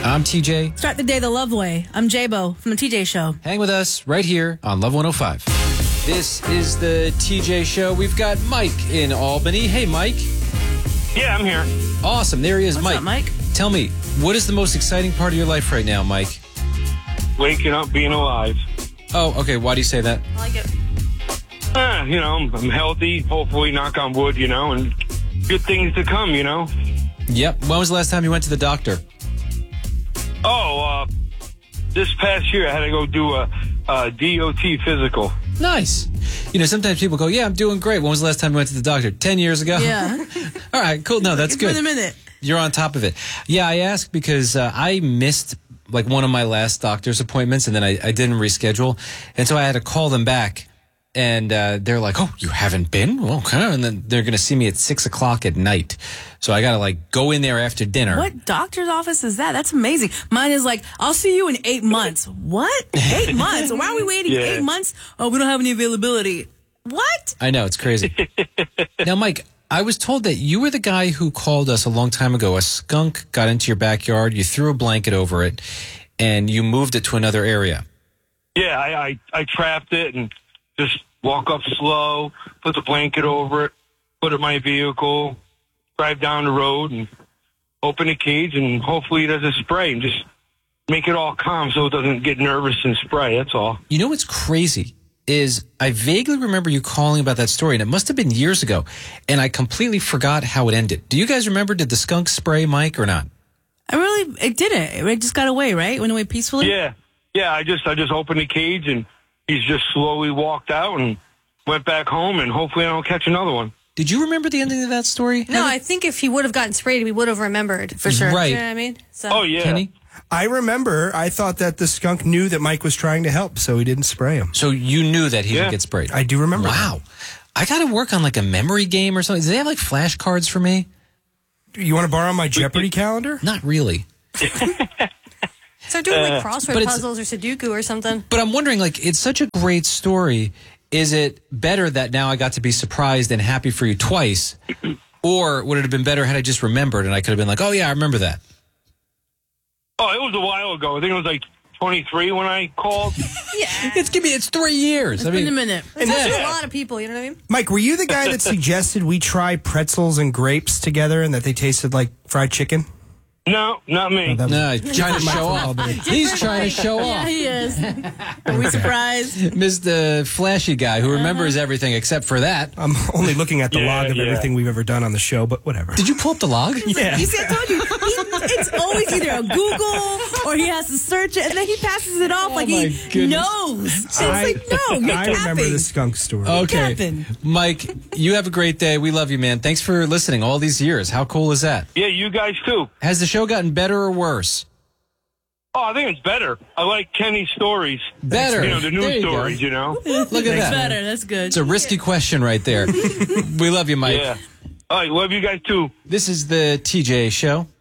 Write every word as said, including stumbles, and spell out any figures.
I'm T J. Start the day the love way. I'm J-Bo from the T J Show. Hang with us right here on Love one oh five. This is the T J Show. We've got Mike in Albany. Hey, Mike. Yeah, I'm here. Awesome. There he is, What's Mike. up, Mike? Tell me, what is the most exciting part of your life right now, Mike? Waking up, being alive. Oh, okay. Why do you say that? I like it. Ah, you know, I'm, I'm healthy, hopefully, knock on wood, you know, and good things to come, you know. Yep. When was the last time you went to the doctor? Oh, uh, this past year I had to go do a, a D O T physical. Nice. You know, sometimes people go, yeah, I'm doing great. When was the last time you went to the doctor? Ten years ago? Yeah. All right, cool. No, that's It's good. been a minute. You're on top of it. Yeah, I asked because uh, I missed like one of my last doctor's appointments, and then I, I didn't reschedule. And so I had to call them back. And uh, they're like, oh, you haven't been? Well, okay. And then they're going to see me at six o'clock at night. So I got to like go in there after dinner. What doctor's office is that? That's amazing. Mine is like, I'll see you in eight months. What? Eight months? Why are we waiting Yeah. eight months? Oh, we don't have any availability. What? I know, it's crazy. Now, Mike, I was told that you were the guy who called us a long time ago. A skunk got into your backyard. You threw a blanket over it, and you moved it to another area. Yeah, I, I, I trapped it and just walk up slow, put the blanket over it, put it in my vehicle, drive down the road and open the cage, and hopefully it doesn't spray, and just make it all calm so it doesn't get nervous and spray. That's all. You know what's crazy is I vaguely remember you calling about that story, and it must have been years ago, and I completely forgot how it ended. Do you guys remember, did the skunk spray Mike or not? I really, it didn't. It just got away, right? It went away peacefully? Yeah, yeah. I just I just opened the cage, and he's just slowly walked out and went back home, and hopefully I don't catch another one. Did you remember the ending of that story? No, I think if he would have gotten sprayed, we would have remembered. For sure. Right. You know what I mean? So. Oh, yeah. Kenny? I remember I thought that the skunk knew that Mike was trying to help, so he didn't spray him. So you knew that he Yeah. would get sprayed? I do remember. Wow. I got to work on like a memory game or something. Do they have like flashcards for me? You want to borrow my Jeopardy calendar? Not really. Start doing like but crossword it's- puzzles or Sudoku or something. But I'm wondering, like, it's such a great story. Is it better that now I got to be surprised and happy for you twice? Or would it have been better had I just remembered and I could have been like, oh, yeah, I remember that? Oh, it was a while ago. I think it was like twenty-three when I called. Yeah. It's give me it's three years. It's I been mean, a minute. It's also Yeah. a lot of people, you know what I mean? Mike, were you the guy that suggested we try pretzels and grapes together and that they tasted like fried chicken? No, not me. Oh, that was- no, he's trying to show off. He's trying to show Yeah, off. he is. Are we surprised? Mister Flashy guy who remembers everything except for that. I'm only looking at the Yeah, log of yeah. everything we've ever done on the show, but whatever. Did you pull up the log? Yeah. You see, I told you, he, it's always either a Google or he has to search it, and then he passes it off like my he goodness. knows. It's I, like, no, you're I capping. remember the skunk story. Okay. Captain. Mike, you have a great day. We love you, man. Thanks for listening all these years. How cool is that? Yeah, you guys too. Has the show gotten better or worse? Oh, I think it's better. I like Kenny's stories. Better. You know, the There news you go. stories, you know? Look at That's that. better. That's good. It's a risky question right there. We love you, Mike. Yeah. All right, love you guys too. This is the T J Show.